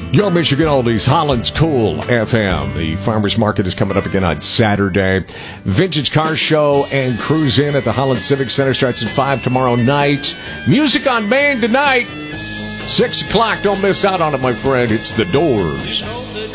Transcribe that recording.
Your Michigan Oldies, Holland's Cool FM. The Farmers Market is coming up again on Saturday. Vintage Car Show and Cruise In at the Holland Civic Center starts at 5 tomorrow night. Music on Main tonight, 6 o'clock. Don't miss out on it, my friend. It's The Doors.